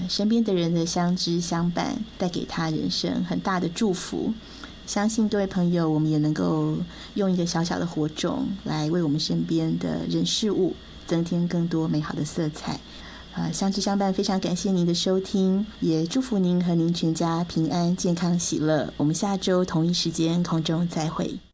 身边的人的相知相伴，带给他人生很大的祝福。相信各位朋友，我们也能够用一个小小的火种来为我们身边的人事物增添更多美好的色彩。相知相伴，非常感谢您的收听，也祝福您和您全家平安、健康、喜乐。我们下周同一时间空中再会。